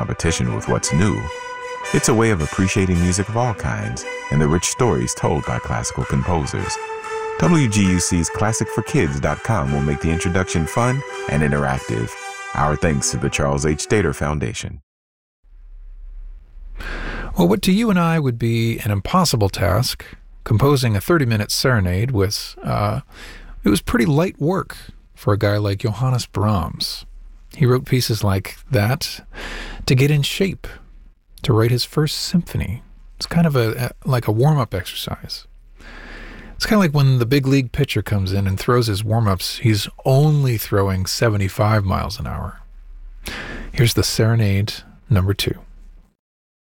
competition with what's new. It's a way of appreciating music of all kinds and the rich stories told by classical composers. WGUC's ClassicForKids.com will make the introduction fun and interactive. Our thanks to the Charles H. Dater Foundation. Well, what to you and I would be an impossible task, composing a 30-minute serenade was pretty light work for a guy like Johannes Brahms. He wrote pieces like that to get in shape, to write his first symphony. It's kind of like a warm-up exercise. It's kind of like when the big league pitcher comes in and throws his warm-ups, he's only throwing 75 miles an hour. Here's the Serenade number 2.